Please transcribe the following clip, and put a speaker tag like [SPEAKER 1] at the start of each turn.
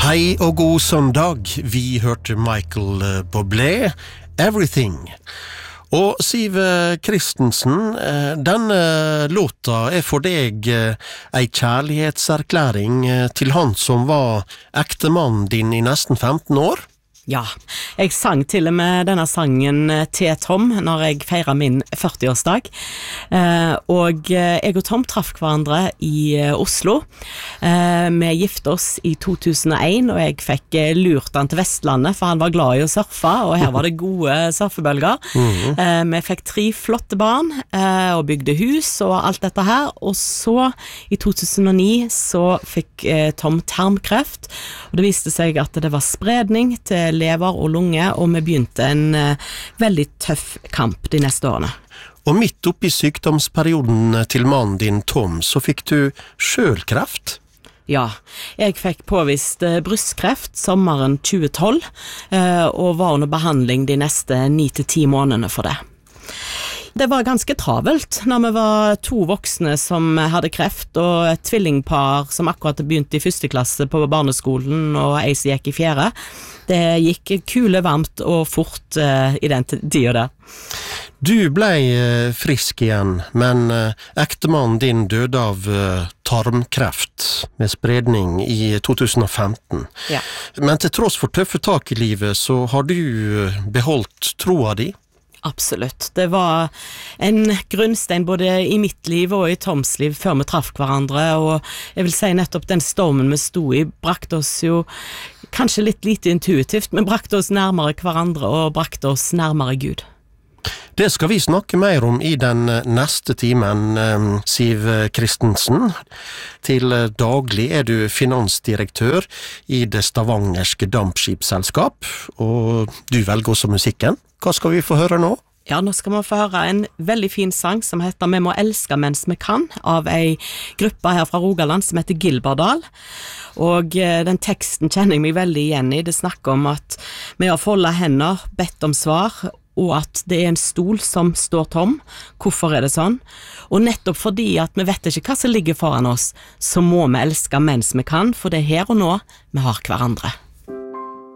[SPEAKER 1] Hei og god søndag. Vi hørte Michael Bublé, Everything. Og Siv Christensen, denne låta for deg en kjærlighetserklæring til han som var ektemannen din I nesten 15 år?
[SPEAKER 2] Ja, jeg sang til og med denne sangen til Tom når jeg feiret min 40-årsdag. Og jeg og Tom traff hverandre I Oslo. Vi gifte oss I 2001, og jeg fikk lurt han til Vestlandet, for han var glad I å surfe, og her var det gode surfebølger. Vi fikk 3 flotte barn, og bygde hus og alt dette her. Og så, I 2009, så fikk Tom tarmkreft, og det viste seg at det var spredning til lever og lunge, og vi begynte en veldig tøff kamp de neste årene.
[SPEAKER 1] Og midt oppi sykdomsperioden til mannen din, Tom, så fikk du selv kreft?
[SPEAKER 2] Ja, jeg fikk påvist brystkreft sommeren 2012, og var under behandling de neste 9-10 månedene for det. Det var ganske travelt når vi var 2 voksne som hadde kreft, og et tvillingpar som akkurat begynte I 1. klasse på barneskolen, og ei som gikk I 4. Det gikk kule varmt og fort I den tida der.
[SPEAKER 1] Du ble frisk igjen, men ektemannen din døde av tarmkreft med spredning I 2015.
[SPEAKER 2] Ja.
[SPEAKER 1] Men til tross for tøffe tak I livet, så har du beholdt troa di?
[SPEAKER 2] Absolutt. Det var en grunnstein både I mitt liv og I Toms liv før vi traff hverandre, og jeg vil si nettopp den stormen vi stod I brakte oss jo kanskje litt lite intuitivt, men brakte oss nærmere hverandre og brakte oss nærmere Gud.
[SPEAKER 1] Det skal vi snakke mer om I den neste timen, Siv Christensen. Til daglig du finansdirektør I det stavangerske dampskipsselskap, og du velger også musikken. Hva skal vi få høre nå?
[SPEAKER 2] Ja, nå skal vi få høre en veldig fin sang som heter «Vi må elske mens vi kan», av en gruppe her fra Rogaland som heter Gilberdal. Og den teksten kjenner jeg meg veldig igjen I. Det snakker om at vi har foldet hender, bedt om svar, og at det en stol som står tom. Hvorfor det sånn? Og nettopp fordi at vi vet ikke hva som ligger foran oss, så må vi elske mens vi kan, for det her og nå vi har hverandre.